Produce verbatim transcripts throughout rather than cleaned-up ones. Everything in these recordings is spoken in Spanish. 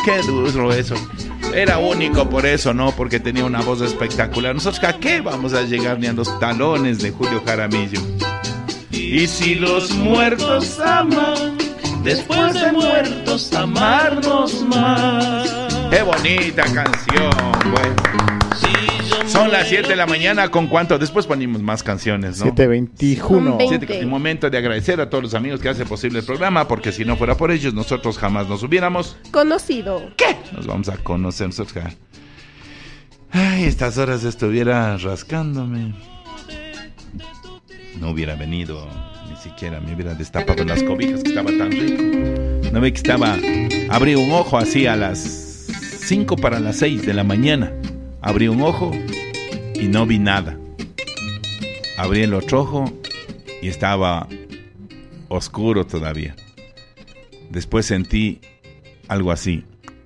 Qué duro eso. Era único por eso, ¿no? Porque tenía una voz espectacular. Nosotros, ¿a qué vamos a llegar ni a los talones de Julio Jaramillo? Y si los muertos aman, después de muertos amarnos más. ¡Qué bonita canción, güey! Son las siete de la mañana, ¿con cuánto? Después ponemos más canciones, ¿no? siete veintiuno. El momento de agradecer a todos los amigos que hacen posible el programa, porque si no fuera por ellos, nosotros jamás nos hubiéramos conocido. ¿Qué? Nos vamos a conocer nosotros. Ay, estas horas estuviera rascándome. No hubiera venido, ni siquiera me hubiera destapado las cobijas, que estaba tan rico. No ve que estaba, abrí un ojo así a las cinco para las seis de la mañana. Abrí un ojo y no vi nada. Abrí el otro ojo y estaba oscuro todavía. Después sentí algo así.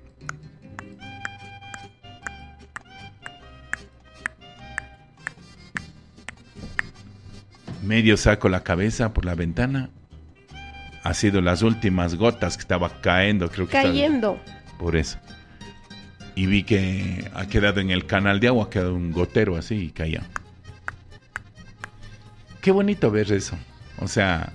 Medio saco la cabeza por la ventana. Ha sido las últimas gotas que estaba cayendo, creo que cayendo. Estaba, por eso. Y vi que ha quedado en el canal de agua, ha quedado un gotero así y caía. Qué bonito ver eso. O sea,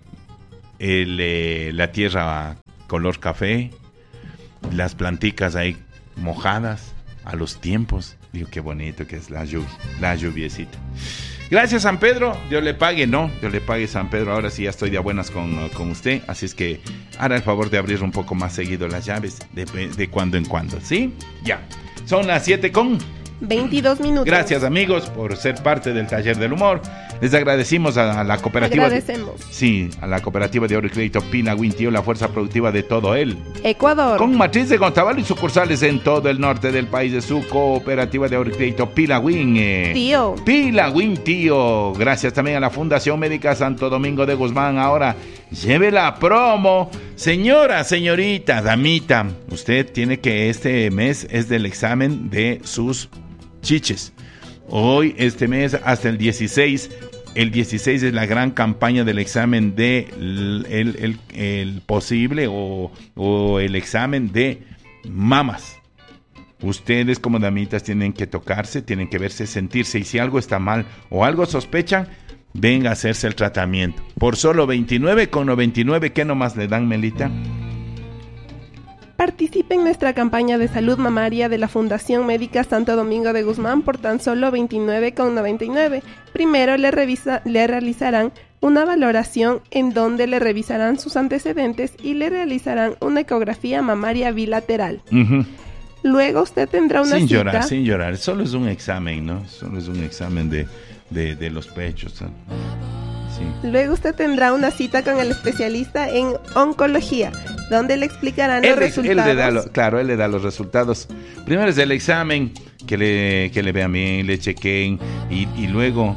el, eh, la tierra color café, las planticas ahí mojadas a los tiempos. Digo, qué bonito que es la lluvia, la lluviecita. Gracias, San Pedro. Dios le pague, ¿no? Dios le pague, San Pedro. Ahora sí ya estoy de a buenas con, con usted. Así es que hará el favor de abrir un poco más seguido las llaves de, de cuando en cuando, ¿sí? Ya. Son las siete con veintidós minutos. Gracias, amigos, por ser parte del Taller del Humor. Les agradecimos a, a la cooperativa. Agradecemos. De, sí, a la cooperativa de ahorro y crédito Pilagüín, tío, la fuerza productiva de todo el Ecuador. Con matriz de Gonzalo y sucursales en todo el norte del país, de su cooperativa de ahorro y crédito Pilagüín. Eh, tío. Pilagüín, tío. Gracias también a la Fundación Médica Santo Domingo de Guzmán. Ahora, lleve la promo. Señora, señorita, damita, usted tiene que este mes es del examen de sus chiches. Hoy, este mes, hasta el dieciséis, el dieciséis es la gran campaña del examen de el, el, el, el posible o, o el examen de mamas. Ustedes como damitas tienen que tocarse, tienen que verse, sentirse, y si algo está mal o algo sospechan, venga a hacerse el tratamiento. Por solo veintinueve con noventa y nueve, ¿qué nomás le dan, Melita? Participe en nuestra campaña de salud mamaria de la Fundación Médica Santo Domingo de Guzmán por tan solo veintinueve con noventa y nueve. Primero le, revisa, le realizarán una valoración en donde le revisarán sus antecedentes y le realizarán una ecografía mamaria bilateral. Uh-huh. Luego usted tendrá una sin cita... Sin llorar, sin llorar. Solo es un examen, ¿no? Solo es un examen de, de, de los pechos, ¿no? Sí. Luego usted tendrá una cita con el especialista en oncología, donde le explicarán los él, resultados. Él le da lo, claro, él le da los resultados. Primero es el examen, que le, que le vean bien, le chequen, y, y luego...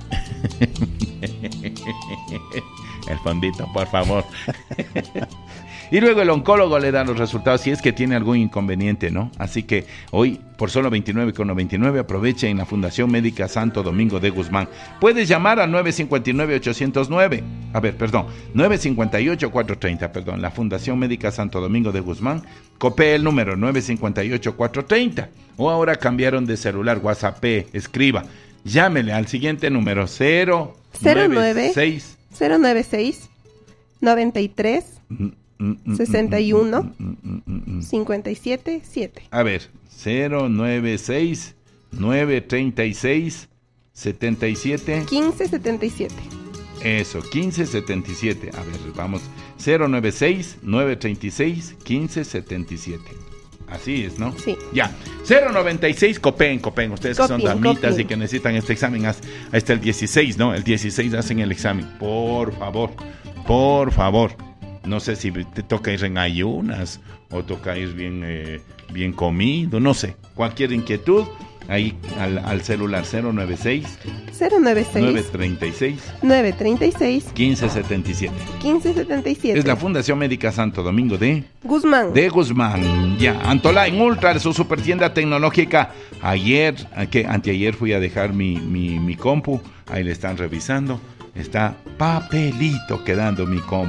el fondito, por favor. Y luego el oncólogo le da los resultados si es que tiene algún inconveniente, ¿no? Así que hoy, por solo veintinueve con noventa y nueve, aproveche en la Fundación Médica Santo Domingo de Guzmán. Puedes llamar al nueve cinco nueve, ocho cero nueve. A ver, perdón, nueve cinco ocho, cuatro tres cero, perdón. La Fundación Médica Santo Domingo de Guzmán. Copie el número nueve cinco ocho, cuatro tres cero. O ahora cambiaron de celular, WhatsApp, escriba. Llámele al siguiente número cero nueve seis cero nueve seis noventa y tres sesenta y uno cincuenta y siete siete. A ver, cero nueve seis nueve treinta y seis setenta y siete quince setenta y siete. Eso, quince setenta y siete. A ver, vamos. cero nueve seis nueve treinta y seis quince setenta y siete. Así es, ¿no? Sí. Ya. cero noventa y seis, Copen, Copen. Ustedes Copien, que son damitas copien. y que necesitan este examen, hasta el dieciséis, ¿no? El dieciséis hacen el examen. Por favor, por favor. No sé si te toca ir en ayunas o toca ir bien, eh, bien comido, no sé. Cualquier inquietud, ahí al, al celular cero nueve seis cero nueve seis nueve treinta y seis nueve treinta y seis quince setenta y siete. quince setenta y siete. Es la Fundación Médica Santo Domingo de Guzmán. De Guzmán. Ya, Antolain Ultra, su super tienda tecnológica. Ayer, que anteayer fui a dejar mi, mi, mi compu, ahí le están revisando. Está papelito quedando mi compu.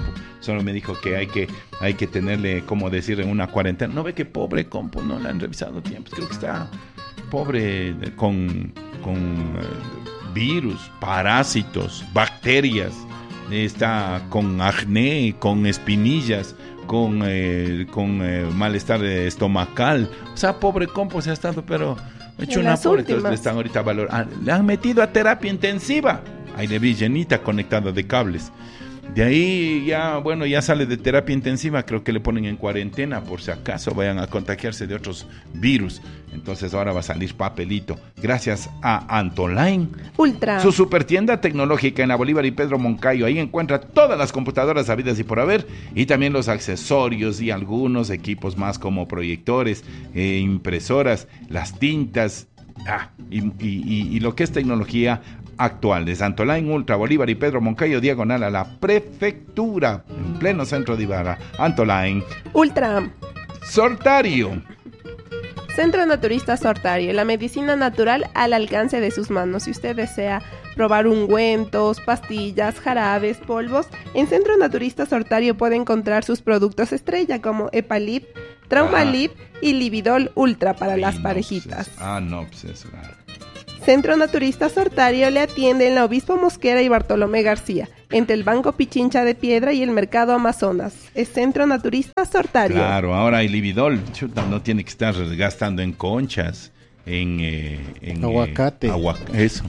solo me dijo que hay que hay que tenerle, como decir, en una cuarentena. No ve que pobre compo, no le han revisado tiempos, creo que está pobre con, con eh, virus, parásitos, bacterias, está con acné, con espinillas, con, eh, con eh, malestar estomacal. O sea, pobre compo se ha estado, pero hecho una pobre. Entonces le están ahorita valor, ah, le han metido a terapia intensiva. Ahí le vi llenita conectada de cables. De ahí ya, bueno, ya sale de terapia intensiva, creo que le ponen en cuarentena por si acaso vayan a contagiarse de otros virus. Entonces ahora va a salir papelito. Gracias a Antoline Ultra, su super tienda tecnológica en la Bolívar y Pedro Moncayo. Ahí encuentra todas las computadoras habidas y por haber, y también los accesorios y algunos equipos más como proyectores, eh, impresoras, las tintas, ah, y, y, y, y lo que es tecnología actual. De Antoline Ultra, Bolívar y Pedro Moncayo, diagonal a la prefectura, en pleno centro de Ibarra. Antoline Ultra, Sortario, Centro Naturista Sortario, la medicina natural al alcance de sus manos. Si usted desea probar ungüentos, pastillas, jarabes, polvos, en Centro Naturista Sortario puede encontrar sus productos estrella como Epalip, Traumalip y Lividol Ultra para Ay, las no, parejitas. Pues, ah, no, pues eso. Centro Naturista Sortario le atiende en la Obispo Mosquera y Bartolomé García, entre el Banco Pichincha de Piedra y el Mercado Amazonas. Es Centro Naturista Sortario. Claro, ahora hay Lividol, chuta, no tiene que estar gastando en conchas, en... Eh, en aguacate. Eh, aguac- eso.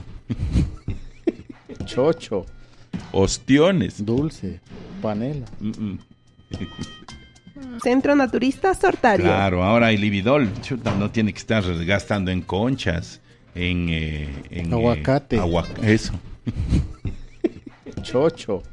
Chocho. Ostiones. Dulce. Panela. Mm-mm. Centro Naturista Sortario. Claro, ahora hay Lividol, chuta, no tiene que estar gastando en conchas, en... Eh, en aguacate. Eh, aguac- eso. Chocho.